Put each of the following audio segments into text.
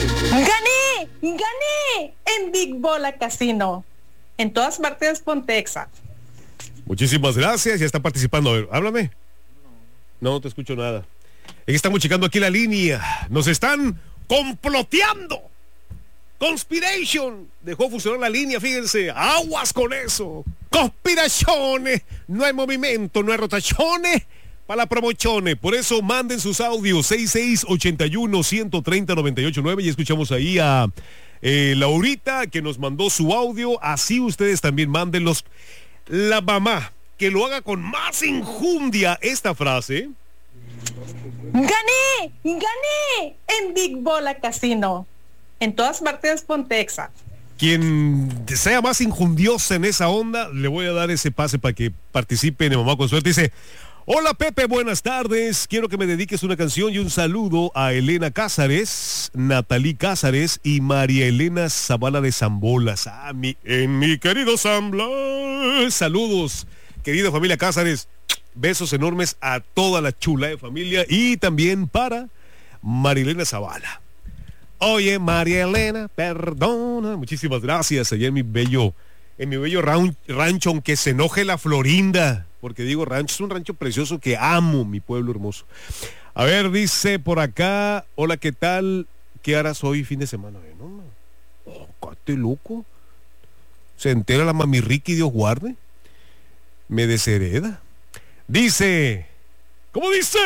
¡Gané! ¡Gané! En Big Bola Casino. En todas partes Pontexa. Muchísimas gracias, ya está participando. A ver, háblame. No te escucho nada. Es que estamos checando aquí la línea. Nos están comploteando. Conspiration. Dejó funcionar la línea, fíjense. Aguas con eso. Conspiraciones. No hay movimiento, no hay rotaciones para la promociones. Por eso manden sus audios 6681-130-989 y escuchamos ahí a Laurita que nos mandó su audio. Así ustedes también mándenlos. La mamá que lo haga con más enjundia esta frase. ¡Gané! ¡Gané! En Big Bola Casino. En todas partes Pontexa. Quien sea más injundiosa en esa onda, le voy a dar ese pase para que participe en Mamá con Suerte. Dice: hola Pepe, buenas tardes. Quiero que me dediques una canción y un saludo a Elena Cázares, Natalí Cázares y María Elena Zavala de Zambolas. Mi querido Zamblas. Saludos, querida familia Cázares. Besos enormes a toda la chula de familia y también para María Elena Zavala. Oye, María Elena, perdona. Muchísimas gracias allá en mi bello rancho, aunque se enoje la Florinda, porque digo rancho, es un rancho precioso que amo, mi pueblo hermoso. A ver, dice por acá: hola, ¿qué tal? ¿Qué harás hoy fin de semana? No, cállate, loco. Se entera la mami Ricky, Dios guarde. Me deshereda. Dice, ¿cómo dice?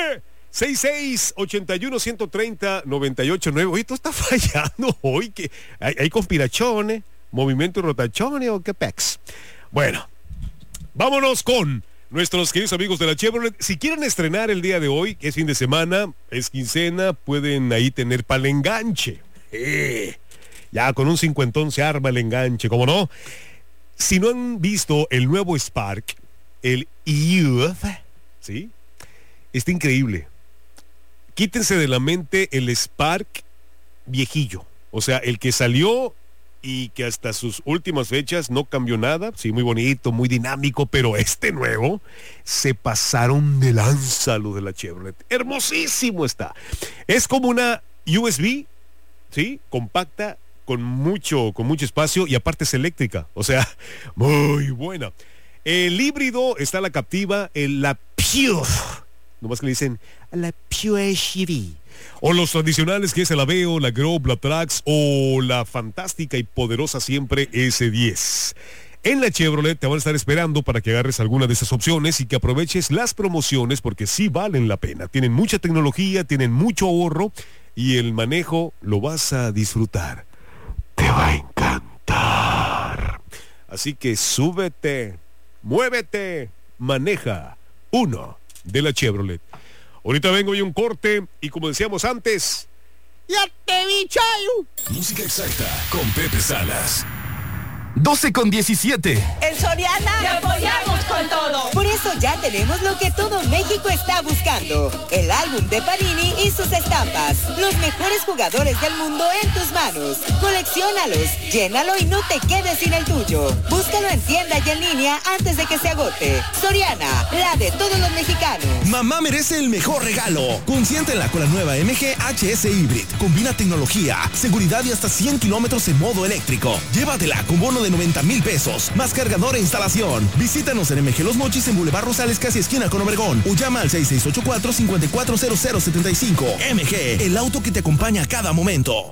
6681-130-989. Oye, esto está fallando hoy. Que hay conspiraciones, movimiento y rotaciones o qué pex. Bueno, vámonos con nuestros queridos amigos de la Chevrolet. Si quieren estrenar el día de hoy, que es fin de semana, es quincena, pueden ahí tener para el enganche. Ya con un cincuentón se arma el enganche, ¿cómo no? Si no han visto el nuevo Spark, el Youth, ¿sí? Está increíble. Quítense de la mente el Spark viejillo, o sea, el que salió y que hasta sus últimas fechas no cambió nada. Sí, muy bonito, muy dinámico, pero este nuevo se pasaron de lanza lo de la Chevrolet. Hermosísimo está. Es como una USB, ¿sí? Compacta, con mucho espacio y aparte es eléctrica, o sea, muy buena. El híbrido está la Captiva, la Pure, nomás que le dicen la Pure SUV, o los tradicionales que es el Aveo, la Grove, la Trax o la fantástica y poderosa siempre S10. En la Chevrolet te van a estar esperando para que agarres alguna de esas opciones y que aproveches las promociones porque sí valen la pena. Tienen mucha tecnología, tienen mucho ahorro y el manejo lo vas a disfrutar. Te va a encantar. Así que súbete, muévete, maneja uno de la Chevrolet. Ahorita vengo y un corte y como decíamos antes, ¡ya te vi, Chayo! Música exacta con Pepe Salas. 12:17. En Soriana ¡te apoyamos con todo! Por eso ya tenemos lo que todo México está buscando. El álbum de Panini y sus estampas. Los mejores jugadores del mundo en tus manos. Colecciónalos, llénalo y no te quedes sin el tuyo. Búscalo en tienda y en línea antes de que se agote. Soriana, la de todos los mexicanos. Mamá merece el mejor regalo. Consiéntela con la nueva MG HS Hybrid. Combina tecnología, seguridad y hasta 100 kilómetros en modo eléctrico. Llévatela con bono de 90,000 pesos, más cargador e instalación. Visítanos en MG Los Mochis en Boulevard Rosales, casi esquina con Obregón, o llama al 6684-540075. MG, el auto que te acompaña a cada momento.